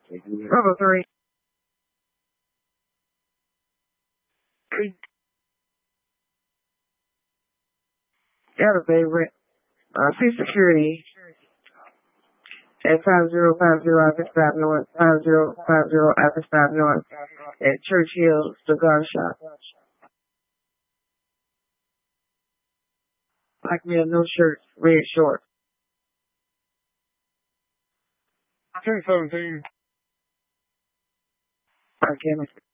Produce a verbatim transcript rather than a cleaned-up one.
Bravo three. Got a favorite. Uh, see security at five zero five zero Office five North, five zero five zero Office five North at Churchill Cigar Shop. Black male, no shirt, red shorts. ten seventeen. Okay,